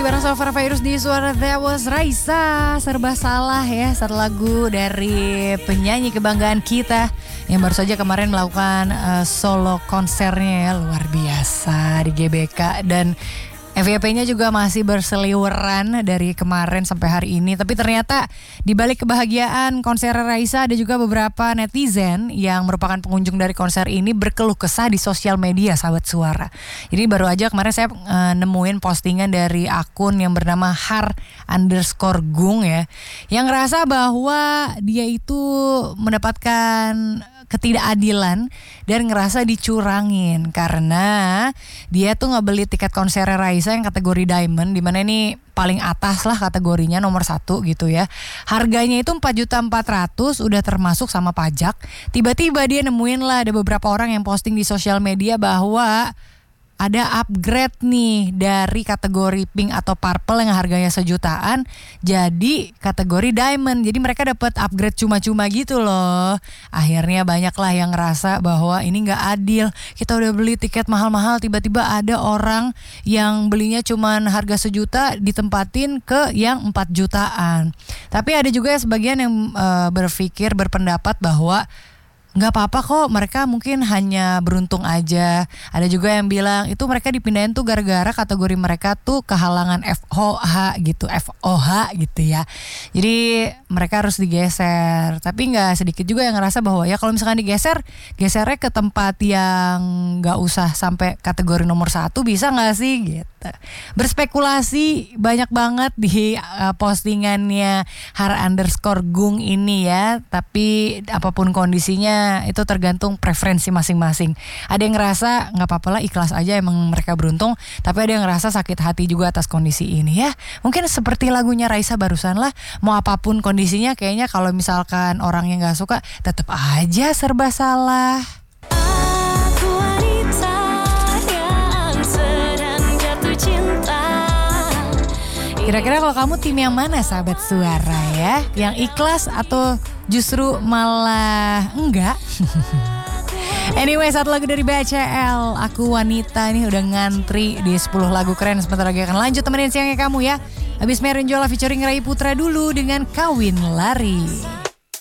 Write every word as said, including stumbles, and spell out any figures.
masih bareng sama Farah Fairuz di Suara That Was Raisa. Serba salah ya, satu lagu dari penyanyi kebanggaan kita yang baru saja kemarin melakukan uh, solo konsernya ya, luar biasa di G B K. Dan F Y P-nya juga masih berseliweran dari kemarin sampai hari ini. Tapi ternyata di balik kebahagiaan konser Raisa ada juga beberapa netizen yang merupakan pengunjung dari konser ini berkeluh kesah di sosial media, sahabat Suara. Jadi baru aja kemarin saya e, nemuin postingan dari akun yang bernama har underscore gung ya, yang ngerasa bahwa dia itu mendapatkan ketidakadilan dan ngerasa dicurangin karena dia tuh ngebeli tiket konser Raisa yang kategori Diamond, dimana ini paling atas lah kategorinya, nomor satu gitu ya. Harganya itu empat juta empat ratus ribu udah termasuk sama pajak. Tiba-tiba dia nemuin lah ada beberapa orang yang posting di sosial media bahwa ada upgrade nih dari kategori pink atau purple yang harganya sejutaan jadi kategori diamond. Jadi mereka dapat upgrade cuma-cuma gitu loh. Akhirnya banyak lah yang ngerasa bahwa ini gak adil. Kita udah beli tiket mahal-mahal, tiba-tiba ada orang yang belinya cuma harga sejuta ditempatin ke yang empat jutaan. Tapi ada juga sebagian yang uh, berpikir, berpendapat bahwa nggak apa-apa kok, mereka mungkin hanya beruntung aja. Ada juga yang bilang itu mereka dipindahin tuh gara-gara kategori mereka tuh kehalangan F O H gitu, F O H gitu ya. Jadi mereka harus digeser. Tapi nggak sedikit juga yang ngerasa bahwa ya kalau misalkan digeser, gesernya ke tempat yang nggak usah sampai kategori nomor satu, bisa nggak sih gitu. Berspekulasi banyak banget di uh, postingannya har underscore gung ini ya. Tapi apapun kondisinya itu tergantung preferensi masing-masing. Ada yang ngerasa nggak apa-apa lah, ikhlas aja, emang mereka beruntung. Tapi ada yang ngerasa sakit hati juga atas kondisi ini ya. Mungkin seperti lagunya Raisa barusan lah. Mau apapun kondisinya, kayaknya kalau misalkan orang yang nggak suka, tetap aja serba salah. Aku wanita yang sedang jatuh cinta. Kira-kira kalau kamu tim yang mana, sahabat Suara ya? Yang ikhlas atau justru malah enggak? Anyway, satu lagu dari B C L, Aku Wanita nih udah ngantri di sepuluh lagu keren. Sebentar lagi akan lanjut temenin siangnya kamu ya. Habis Merin Jola featuring Rai Putra dulu dengan Kawin Lari.